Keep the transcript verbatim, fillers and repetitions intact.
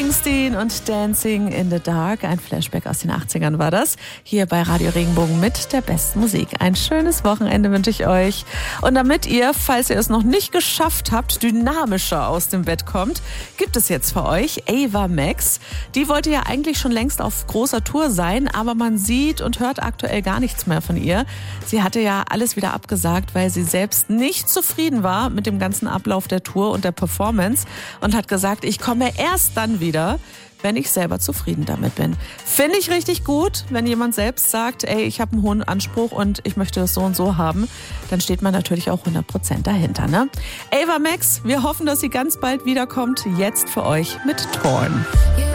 Springsteen und Dancing in the Dark. Ein Flashback aus den achtzigern war das. Hier bei Radio Regenbogen mit der besten Musik. Ein schönes Wochenende wünsche ich euch. Und damit ihr, falls ihr es noch nicht geschafft habt, dynamischer aus dem Bett kommt, gibt es jetzt für euch Ava Max. Die wollte ja eigentlich schon längst auf großer Tour sein, aber man sieht und hört aktuell gar nichts mehr von ihr. Sie hatte ja alles wieder abgesagt, weil sie selbst nicht zufrieden war mit dem ganzen Ablauf der Tour und der Performance und hat gesagt, ich komme erst dann wieder, wenn ich selber zufrieden damit bin. Finde ich richtig gut, wenn jemand selbst sagt, ey, ich habe einen hohen Anspruch und ich möchte das so und so haben, dann steht man natürlich auch hundert Prozent dahinter, ne? Ava Max, wir hoffen, dass sie ganz bald wiederkommt. Jetzt für euch mit Torn.